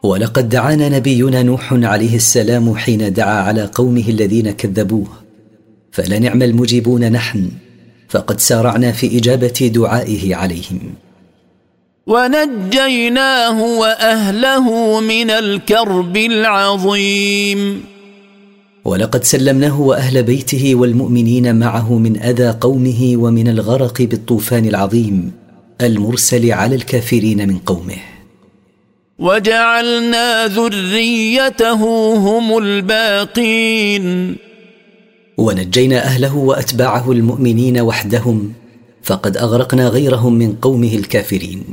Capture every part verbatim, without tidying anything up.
ولقد دعانا نبينا نوح عليه السلام حين دعا على قومه الذين كذبوه، فلنعم المجيبون نحن، فقد سارعنا في إجابة دعائه عليهم. ونجيناه وأهله من الكرب العظيم. ولقد سلمناه وأهل بيته والمؤمنين معه من أذى قومه ومن الغرق بالطوفان العظيم المرسل على الكافرين من قومه. وجعلنا ذريته هم الباقين. ونجينا أهله وأتباعه المؤمنين وحدهم، فقد أغرقنا غيرهم من قومه الكافرين.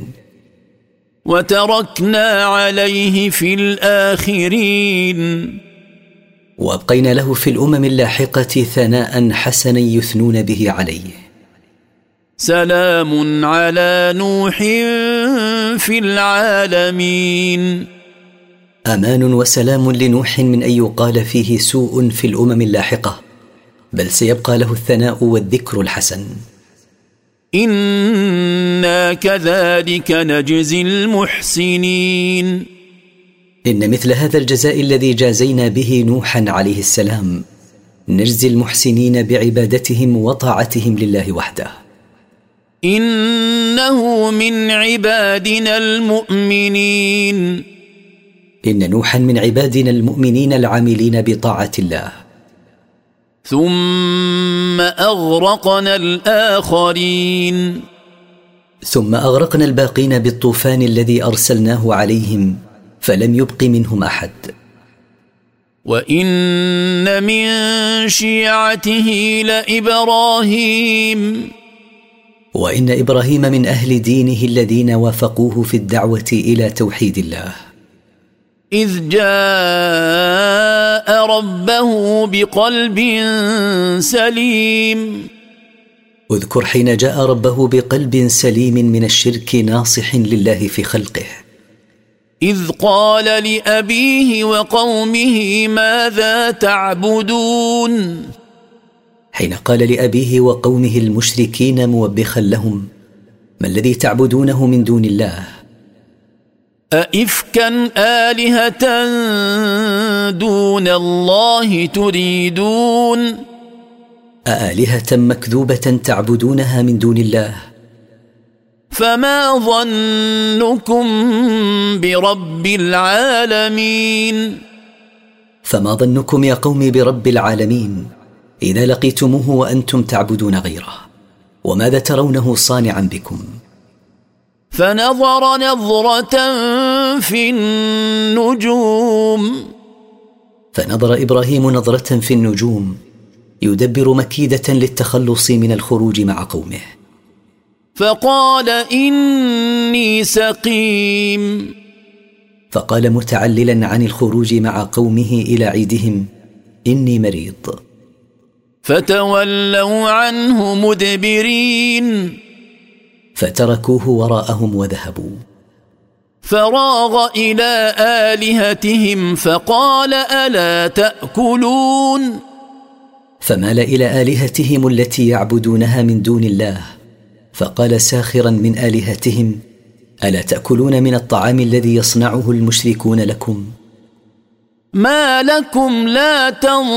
وتركنا عليه في الآخرين. وأبقينا له في الأمم اللاحقة ثناء حسنا يثنون به عليه. سلام على نوح في العالمين. أمان وسلام لنوح من أن يقال فيه سوء في الأمم اللاحقة، بل سيبقى له الثناء والذكر الحسن. إنا كذلك نجزي المحسنين. إن مثل هذا الجزاء الذي جازينا به نوحا عليه السلام نجزي المحسنين بعبادتهم وطاعتهم لله وحده. إنه من عبادنا المؤمنين. إن نوحا من عبادنا المؤمنين العاملين بطاعة الله. ثم أغرقنا الآخرين. ثم أغرقنا الباقين بالطوفان الذي أرسلناه عليهم، فلم يبق منهم أحد. وإن من شيعته لإبراهيم. وإن إبراهيم من أهل دينه الذين وافقوه في الدعوة إلى توحيد الله. إذ جاء ربه بقلب سليم. اذكر حين جاء ربه بقلب سليم من الشرك ناصح لله في خلقه. إذ قال لأبيه وقومه ماذا تعبدون. حين قال لأبيه وقومه المشركين موبخا لهم: ما الذي تعبدونه من دون الله؟ أئفكا آلهة دون الله تريدون. أآلهة مكذوبة تعبدونها من دون الله؟ فما ظنكم برب العالمين. فما ظنكم يا قوم برب العالمين إذا لقيتموه وأنتم تعبدون غيره؟ وماذا ترونه صانعا بكم؟ فنظر نظرة في النجوم. فنظر إبراهيم نظرة في النجوم يدبر مكيدة للتخلص من الخروج مع قومه. فقال إني سقيم. فقال متعللا عن الخروج مع قومه إلى عيدهم: إني مريض. فتولوا عنه مدبرين. فتركوه وراءهم وذهبوا. فراغ إلى آلهتهم فقال ألا تأكلون. فمال إلى آلهتهم التي يعبدونها من دون الله، فقال ساخرا من آلهتهم: ألا تأكلون من الطعام الذي يصنعه المشركون لكم؟ ما لكم لا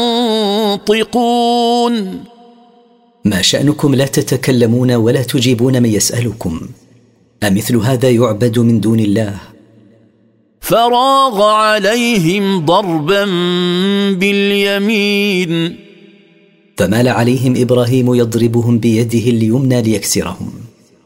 تنطقون. ما شأنكم لا تتكلمون ولا تجيبون من يسألكم؟ أمثل هذا يعبد من دون الله؟ فراغ عليهم ضربا باليمين. فمال عليهم إبراهيم يضربهم بيده اليمنى ليكسرهم.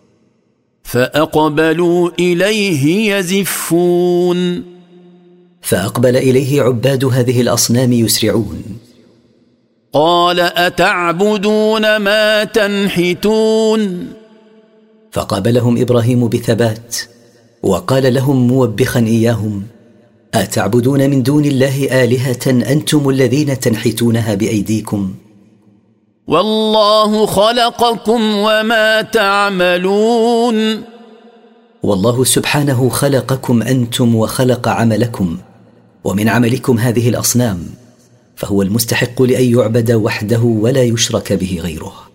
فأقبلوا إليه يزفون. فأقبل إليه عباد هذه الأصنام يسرعون. قال أتعبدون ما تنحتون. فقابلهم إبراهيم بثبات وقال لهم موبخا إياهم: أتعبدون من دون الله آلهة أنتم الذين تنحتونها بأيديكم؟ والله خلقكم وما تعملون. والله سبحانه خلقكم أنتم وخلق عملكم، ومن عملكم هذه الأصنام، فهو المستحق لأن يعبد وحده ولا يشرك به غيره.